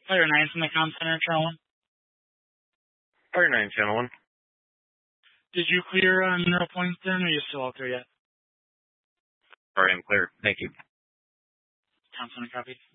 Fire 9 from the comm center, Channel 1. Fire 9, Channel 1. Did you clear on Mineral Point then, or are you still out there yet? Sorry, I'm clear. Thank you. Comm center, copy.